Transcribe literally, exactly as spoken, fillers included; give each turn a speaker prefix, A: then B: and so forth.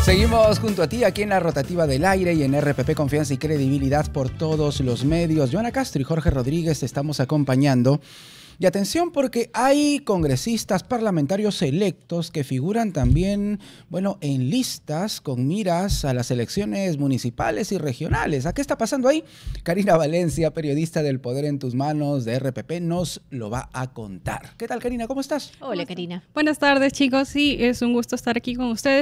A: Seguimos junto a ti aquí en la Rotativa del Aire y en R P P Confianza y Credibilidad por todos los medios. Joana Castro y Jorge Rodríguez te estamos acompañando. Y atención, porque hay congresistas parlamentarios electos que figuran también, bueno, en listas con miras a las elecciones municipales y regionales. ¿A qué está pasando ahí? Karina Valencia, periodista del Poder en tus Manos de R P P, nos lo va a contar. ¿Qué tal, Karina? ¿Cómo estás?
B: Hola, Karina.
C: Buenas tardes, chicos. Sí, es un gusto estar aquí con ustedes.